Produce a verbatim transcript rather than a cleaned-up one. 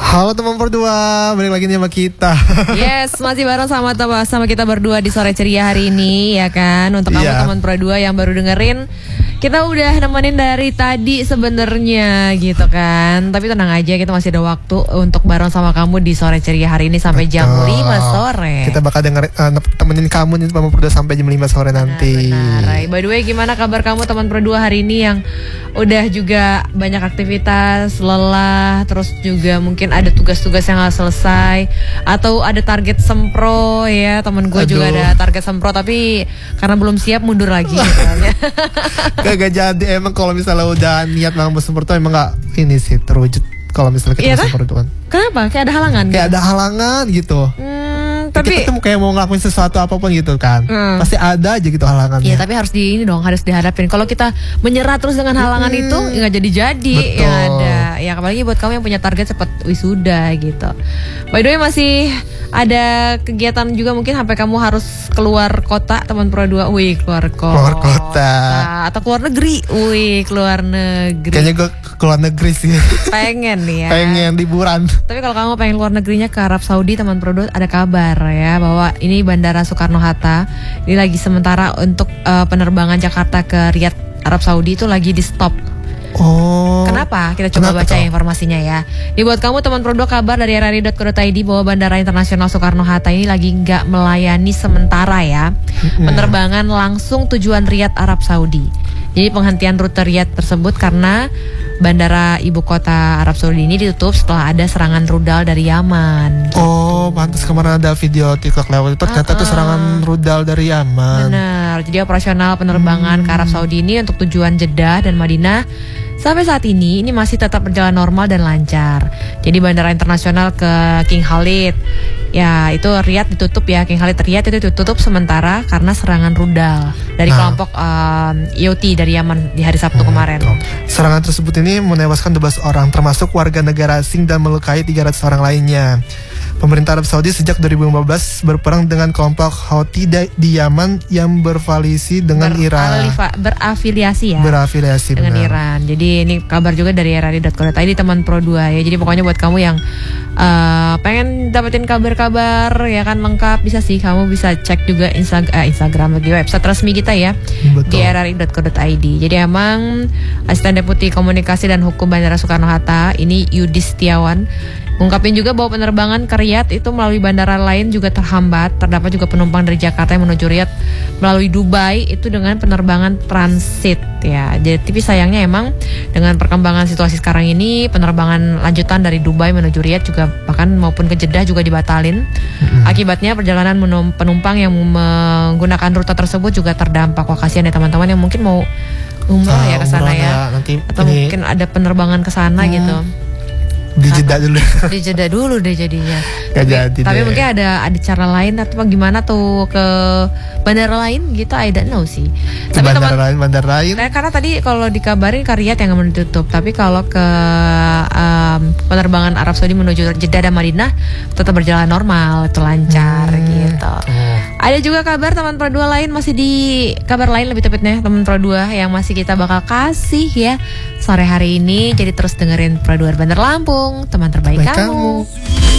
Halo teman berdua, balik lagi nih sama kita. Yes, masih bareng sama sama kita berdua di sore ceria hari ini, ya kan. Untuk kamu yeah. teman berdua yang baru dengerin, kita udah nemenin dari tadi sebenarnya gitu kan. Tapi tenang aja, kita masih ada waktu untuk bareng sama kamu di sore ceria hari ini sampai jam Betul. lima sore. Kita bakal denger uh, temenin kamu nih teman berdua sampai jam lima sore nanti. Benar, benar. By the way, gimana kabar kamu teman berdua hari ini yang udah juga banyak aktivitas, lelah, terus juga mungkin ada tugas-tugas yang harus selesai atau ada target sempro ya. Temen gue juga ada target sempro tapi karena belum siap mundur lagi misalnya. Gak jadi, emang kalau misalnya udah niat banget bersempur tuh emang gak ini sih terwujud kalau misalnya kita iya, bersempur itu kan. Kenapa? Kayak ada halangan? Kayak gitu? ada halangan gitu. Hmm, tapi kita tuh kayak mau ngelakuin sesuatu apapun gitu kan. Hmm. Pasti ada aja gitu halangannya. Iya, tapi harus di ini dong, harus dihadapin. Kalau kita menyerah terus dengan halangan hmm. itu nggak jadi-jadi. Betul. Yang ada. Ya apalagi buat kamu yang punya target cepat wisuda gitu. By the way, masih ada kegiatan juga mungkin sampai kamu harus keluar kota, teman pro dua. Wih, keluar kota. Keluar kota. Atau keluar negeri. Wih, keluar negeri. Kayaknya gue keluar negeri sih. Pengen nih ya. Pengen liburan. Tapi kalau kamu pengen luar negerinya ke Arab Saudi, teman pro dua, ada kabar ya bahwa ini Bandara Soekarno-Hatta ini lagi sementara untuk uh, penerbangan Jakarta ke Riyadh Arab Saudi itu lagi di stop. Oh. Kenapa? Kita coba baca toh? informasinya ya. Ini buat kamu teman pro dua, kabar dari r r i dot co dot i d bahwa Bandara Internasional Soekarno-Hatta ini lagi nggak melayani sementara ya. Mm-hmm. Penerbangan langsung tujuan Riyadh Arab Saudi. Jadi penghentian rute Riyadh tersebut karena bandara ibu kota Arab Saudi ini ditutup setelah ada serangan rudal dari Yaman. Oh, pantas kemarin ada video TikTok lewat itu ternyata itu serangan rudal dari Yaman. Benar. Jadi operasional penerbangan hmm. ke Arab Saudi ini untuk tujuan Jeddah dan Madinah sampai saat ini ini masih tetap berjalan normal dan lancar. Jadi bandara internasional ke King Khalid, ya itu Riyadh ditutup ya, King Khalid Riyadh itu ditutup sementara karena serangan rudal dari nah. kelompok um, I O T dari Yaman di hari Sabtu hmm, kemarin. Tuh. Serangan tersebut ini menewaskan dua belas orang termasuk warga negara asing dan melukai tiga ratus orang lainnya. Pemerintah Arab Saudi sejak dua ribu lima belas berperang dengan kelompok Houthi di Yaman yang berkoalisi dengan Iran. Berafiliasi ya. Berafiliasi dengan benar. Iran. Jadi ini kabar juga dari r r i dot co dot i d teman pro dua ya. Jadi pokoknya buat kamu yang uh, pengen dapetin kabar-kabar ya kan lengkap, bisa sih kamu bisa cek juga Insta- uh, Instagram lagi website resmi kita ya. Betul. Di r r i dot co dot i d. Jadi emang Asisten Deputi Komunikasi dan Hukum Bandara Soekarno-Hatta ini Yudi Setiawan ungkapin juga bahwa penerbangan ke Riyadh itu melalui bandara lain juga terhambat. Terdapat juga penumpang dari Jakarta yang menuju Riyadh melalui Dubai itu dengan penerbangan transit ya. Jadi tapi sayangnya emang dengan perkembangan situasi sekarang ini penerbangan lanjutan dari Dubai menuju Riyadh juga bahkan maupun ke Jeddah juga dibatalin. Mm-hmm. Akibatnya perjalanan penumpang yang menggunakan rute tersebut juga terdampak. Wah, kasihan ya teman-teman yang mungkin mau umrah ya ke sana ya. Nanti atau ini... mungkin ada penerbangan ke sana hmm. gitu. Dijeda dulu. Dijeda dulu deh jadinya. Gak tapi jadi tapi deh. mungkin ada ada cara lain atau gimana tuh ke bandara lain gitu, I don't know sih. Tapi bandara teman, lain, bandara lain. Nah, karena tadi kalau dikabarin ke Riyadh yang akan ditutup, tapi kalau ke um, penerbangan Arab Saudi menuju Jeddah dan Madinah tetap berjalan normal, itu lancar hmm. gitu. Oh. Ada juga kabar teman pro dua lain masih di kabar lain lebih tepatnya teman pro dua yang masih kita bakal kasih ya sore hari ini. Jadi terus dengerin Pro dua Bandar Lampung, teman terbaik, terbaik kamu. kamu.